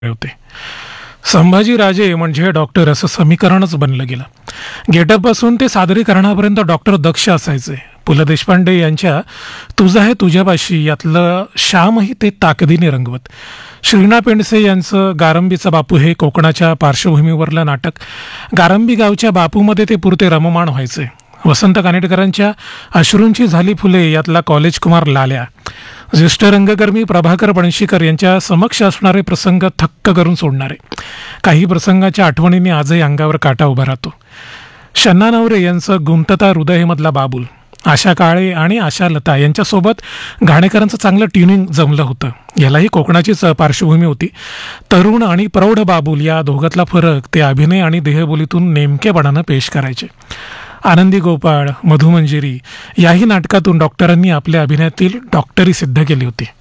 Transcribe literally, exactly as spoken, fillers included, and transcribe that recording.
होते. संभाजीराजे म्हणजे डॉक्टर असं समीकरणच बनलं गेलं. गेटअपपासून ते सादरीकरणापर्यंत डॉक्टर दक्ष असायचे. पु ल देशपांडे यांच्या तुझं आहे तुझ्यापाशी यातलं श्यामही ते ताकदीने रंगवत. श्रीना पेंडसे यांचं गारंबीचा बापू हे कोकणाच्या पार्श्वभूमीवरलं नाटक. गारंबी गावच्या बापूमध्ये ते पुरते रममाण व्हायचे. वसंत कानेटकरांच्या अश्रूंची झाली फुले यातला कॉलेज कुमार लाल्या. ज्येष्ठ रंगकर्मी प्रभाकर पणशीकर यांच्या समक्ष असणारे प्रसंग थक्क करून सोडणारे. काही प्रसंगाच्या आठवणीने आजही अंगावर काटा उभा राहतो. शन्ना नवरे यांचं गुंतता हृदयमधला बाबूल. आशा काळे आणि आशा लता यांच्यासोबत घाणेकरांचं चांगलं ट्युनिंग जमलं होतं. यालाही कोकणाचीच पार्श्वभूमी होती. तरुण आणि प्रौढ बाबूल या दोघातला फरक ते अभिनय आणि देहबोलीतून नेमकेपणानं पेश करायचे. आनंदी गोपाळ, मधुमंजिरी याही नाटकातून डॉक्टरांनी आपल्या अभिनयातील डॉक्टरी सिद्ध केली होती.